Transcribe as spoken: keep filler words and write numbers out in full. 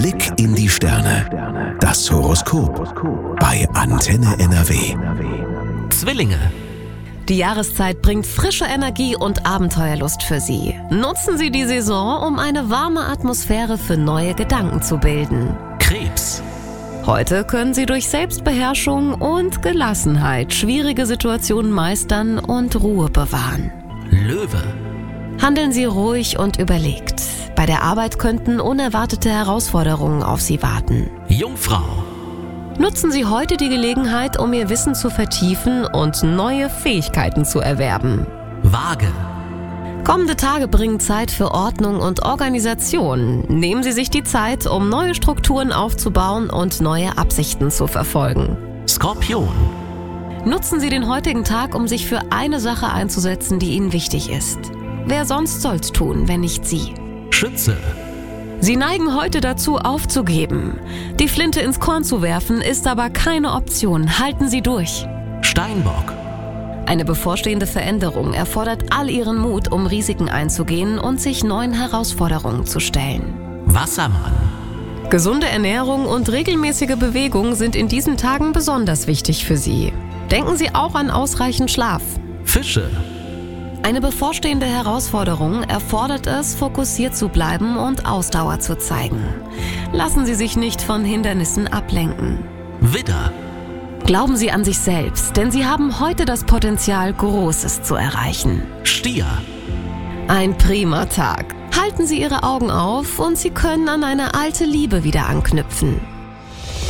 Blick in die Sterne. Das Horoskop bei Antenne N R W. Zwillinge. Die Jahreszeit bringt frische Energie und Abenteuerlust für Sie. Nutzen Sie die Saison, um eine warme Atmosphäre für neue Gedanken zu bilden. Krebs. Heute können Sie durch Selbstbeherrschung und Gelassenheit schwierige Situationen meistern und Ruhe bewahren. Löwe. Handeln Sie ruhig und überlegt. Bei der Arbeit könnten unerwartete Herausforderungen auf Sie warten. Jungfrau. Nutzen Sie heute die Gelegenheit, um Ihr Wissen zu vertiefen und neue Fähigkeiten zu erwerben. Waage. Kommende Tage bringen Zeit für Ordnung und Organisation. Nehmen Sie sich die Zeit, um neue Strukturen aufzubauen und neue Absichten zu verfolgen. Skorpion. Nutzen Sie den heutigen Tag, um sich für eine Sache einzusetzen, die Ihnen wichtig ist. Wer sonst soll's tun, wenn nicht Sie? Schütze. Sie neigen heute dazu, aufzugeben. Die Flinte ins Korn zu werfen, ist aber keine Option. Halten Sie durch. Steinbock. Eine bevorstehende Veränderung erfordert all Ihren Mut, um Risiken einzugehen und sich neuen Herausforderungen zu stellen. Wassermann. Gesunde Ernährung und regelmäßige Bewegung sind in diesen Tagen besonders wichtig für Sie. Denken Sie auch an ausreichend Schlaf. Fische. Eine bevorstehende Herausforderung erfordert es, fokussiert zu bleiben und Ausdauer zu zeigen. Lassen Sie sich nicht von Hindernissen ablenken. Widder. Glauben Sie an sich selbst, denn Sie haben heute das Potenzial, Großes zu erreichen. Stier. Ein prima Tag. Halten Sie Ihre Augen auf und Sie können an eine alte Liebe wieder anknüpfen.